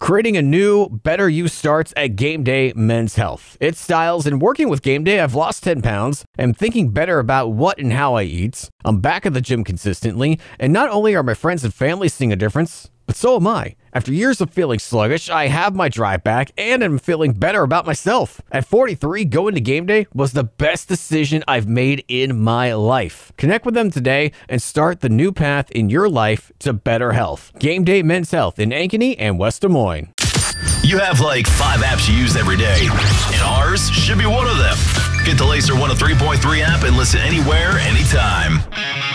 Creating a new, better you starts at Game Day Men's Health. It's styles, and working with Game Day, I've lost 10 pounds. I'm thinking better about what and how I eat. I'm back at the gym consistently, and not only are my friends and family seeing a difference, but so am I. After years of feeling sluggish, I have my drive back and am feeling better about myself. At 43, going to Game Day was the best decision I've made in my life. Connect with them today and start the new path in your life to better health. Game Day Men's Health in Ankeny and West Des Moines. You have like 5 apps you use every day, and ours should be one of them. Get the Laser 103.3 app and listen anywhere, anytime.